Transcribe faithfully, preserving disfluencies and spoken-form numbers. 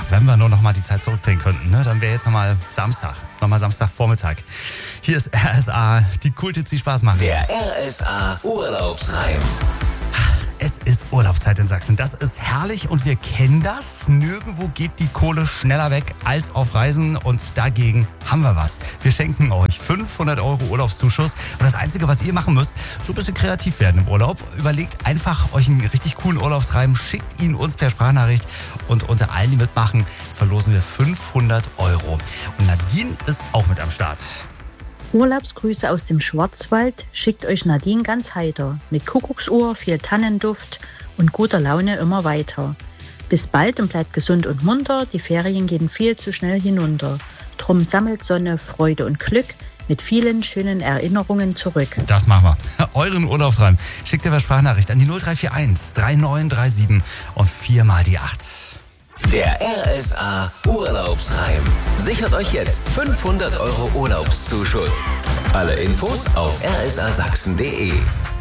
wenn wir nur noch mal die Zeit zurückdrehen könnten, ne? Dann wäre jetzt nochmal Samstag, nochmal Samstagvormittag. Hier ist R S A, die Kulthits, die Spaß machen. Der R S A Urlaubsreim. Es ist Urlaubszeit in Sachsen. Das ist herrlich und wir kennen das. Nirgendwo geht die Kohle schneller weg als auf Reisen und dagegen haben wir was. Wir schenken euch fünfhundert Euro Urlaubszuschuss und das Einzige, was ihr machen müsst, so ein bisschen kreativ werden im Urlaub. Überlegt einfach euch einen richtig coolen Urlaubsreim, schickt ihn uns per Sprachnachricht und unter allen, die mitmachen, verlosen wir fünfhundert Euro. Und Nadine ist auch mit am Start. Urlaubsgrüße aus dem Schwarzwald schickt euch Nadine ganz heiter. Mit Kuckucksuhr, viel Tannenduft und guter Laune immer weiter. Bis bald und bleibt gesund und munter, die Ferien gehen viel zu schnell hinunter. Drum sammelt Sonne, Freude und Glück mit vielen schönen Erinnerungen zurück. Das machen wir. Euren Urlaubsreim schickt ihr per Sprachnachricht an die null drei vier eins drei neun drei sieben und viermal die acht. Der R S A Urlaubsreim. Sichert euch jetzt fünfhundert Euro Urlaubszuschuss. Alle Infos auf r s a sachsen punkt d e.